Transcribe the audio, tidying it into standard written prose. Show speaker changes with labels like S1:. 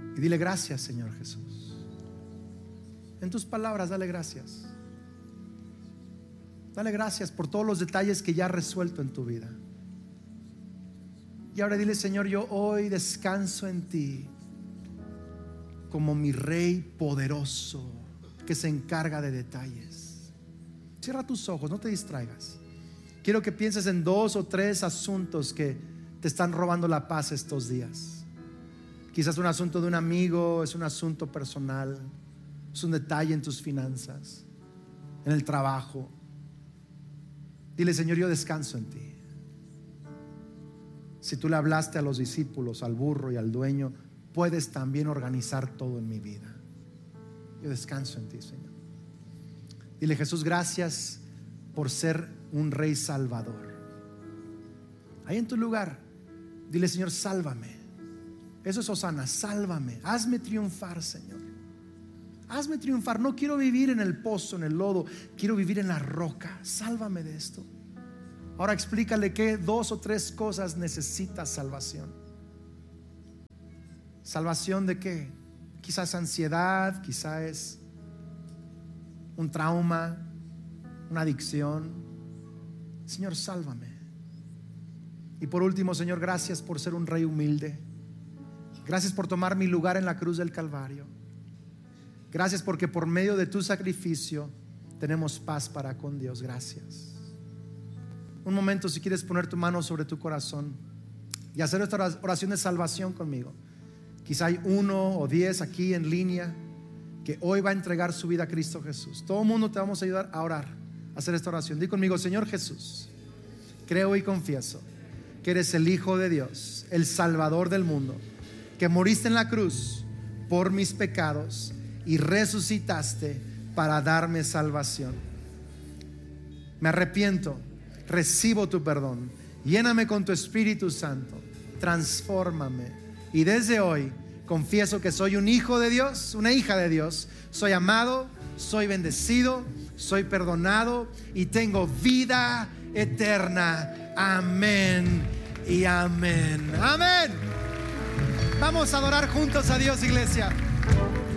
S1: Y dile gracias, Señor Jesús. En tus palabras, dale gracias. Dale gracias por todos los detalles que ya has resuelto en tu vida. Y ahora dile: Señor, yo hoy descanso en ti como mi Rey poderoso que se encarga de detalles. Cierra tus ojos, no te distraigas. Quiero que pienses en 2 o 3 asuntos que te están robando la paz estos días. Quizás un asunto de un amigo, es un asunto personal, es un detalle en tus finanzas, en el trabajo. Dile: Señor, yo descanso en ti. Si tú le hablaste a los discípulos, al burro y al dueño, puedes también organizar todo en mi vida. Yo descanso en ti, Señor. Dile: Jesús, gracias por ser un Rey Salvador. Ahí en tu lugar, dile: Señor, sálvame. Eso es Hosana, sálvame. Hazme triunfar, Señor. Hazme triunfar. No quiero vivir en el pozo, en el lodo. Quiero vivir en la roca. Sálvame de esto. Ahora explícale que 2 o 3 cosas necesitas salvación. ¿Salvación de qué? Quizás ansiedad, quizás es un trauma, una adicción. Señor, sálvame. Y por último, Señor, gracias por ser un Rey humilde. Gracias por tomar mi lugar en la cruz del Calvario. Gracias porque por medio de tu sacrificio tenemos paz para con Dios. Gracias. Un momento, si quieres poner tu mano sobre tu corazón y hacer esta oración de salvación conmigo. Quizá hay 1 o 10 aquí en línea que hoy va a entregar su vida a Cristo Jesús. Todo el mundo te vamos a ayudar a orar, a hacer esta oración. Di conmigo: Señor Jesús, creo y confieso que eres el Hijo de Dios, el Salvador del mundo, que moriste en la cruz por mis pecados y resucitaste para darme salvación. Me arrepiento, recibo tu perdón, lléname con tu Espíritu Santo, transfórmame, y desde hoy confieso que soy un hijo de Dios, una hija de Dios. Soy amado, soy bendecido, soy perdonado y tengo vida eterna. Amén y amén. Amén. Vamos a adorar juntos a Dios, iglesia.